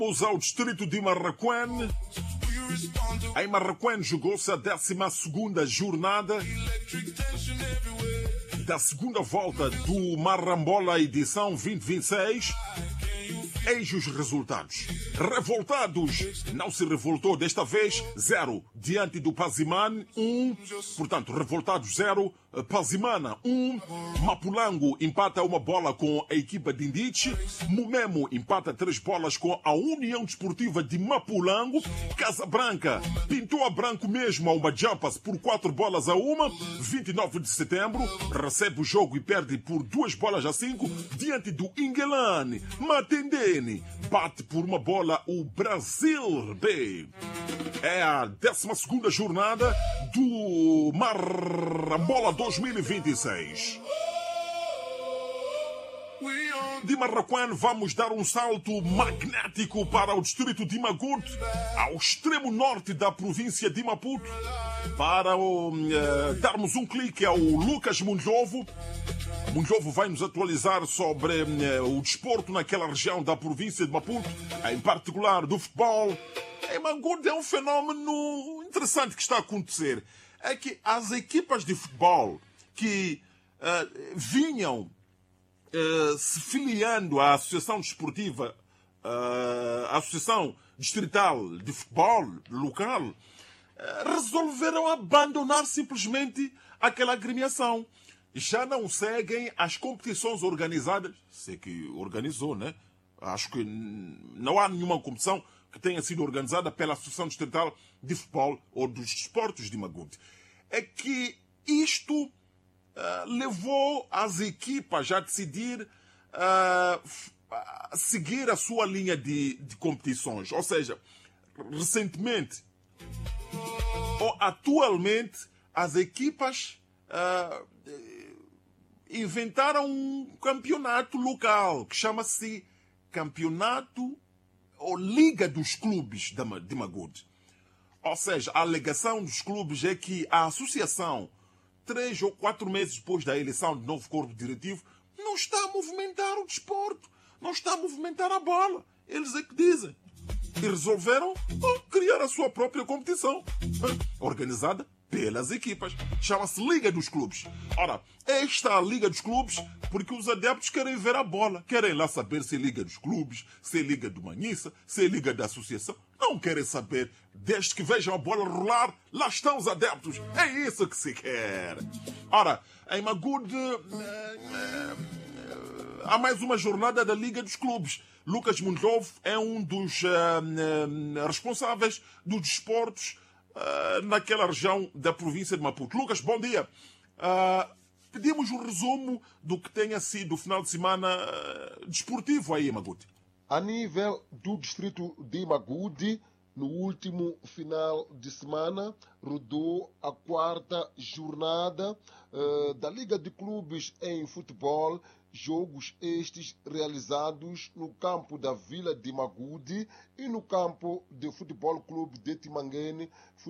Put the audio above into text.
Vamos ao distrito de Marraquém. Em Marraquém jogou-se a 12ª jornada da segunda volta do Marrambola edição 2026. Eis os resultados. Revoltados não se revoltou desta vez, 0 diante do Pazimane, 1. Portanto, Revoltados 0, Pazimana 1. Mapulango empata uma bola com a equipa de Indiche. Mumemo empata 3 bolas com a União Desportiva de Mapulango. Casa Branca pintou a branco mesmo a uma Jampas por 4 bolas a 1. 29 de setembro recebe o jogo e perde por 2 bolas a 5 diante do Ingelane. Matendene bate por uma bola o Brasil B. É a 12ª jornada do Marrambola 2026. De Marraquém vamos dar um salto magnético para o distrito de Magude, ao extremo norte da província de Maputo, para darmos um clique ao Lucas Munjovo. Munjovo vai nos atualizar sobre o desporto naquela região da província de Maputo, em particular do futebol. Em Magude é um fenómeno interessante que está a acontecer. É que as equipas de futebol que vinham se filiando à Associação Desportiva, à Associação Distrital de Futebol local, resolveram abandonar simplesmente aquela agremiação. Já não seguem as competições organizadas. Sei que organizou, né? Acho que não há nenhuma competição que tenha sido organizada pela Associação Distrital de Futebol ou dos Desportos de Magude. É que isto levou as equipas a decidir seguir a sua linha de competições. Ou seja, recentemente ou atualmente as equipas inventaram um campeonato local que chama-se Campeonato ou Liga dos Clubes de Magude. Ou seja, a alegação dos clubes é que a associação, 3 ou 4 meses depois da eleição de novo corpo diretivo, não está a movimentar o desporto, não está a movimentar a bola. Eles é que dizem. E resolveram criar a sua própria competição, organizada pelas equipas. Chama-se Liga dos Clubes. Ora, esta é a Liga dos Clubes porque os adeptos querem ver a bola. Querem lá saber se é Liga dos Clubes, se é Liga do Manhissa, se é Liga da Associação. Não querem saber. Desde que vejam a bola rolar, lá estão os adeptos. É isso que se quer. Ora, em Magude há mais uma jornada da Liga dos Clubes. Lucas Munjovo é um dos responsáveis dos desportos naquela região da província de Maputo. Lucas, bom dia. Pedimos um resumo do que tenha sido o final de semana desportivo aí em Magude. A nível do distrito de Magude, no último final de semana, rodou a 4ª jornada da Liga de Clubes em Futebol, jogos estes realizados no campo da Vila de Magude e no campo do Futebol Clube de Timanguene,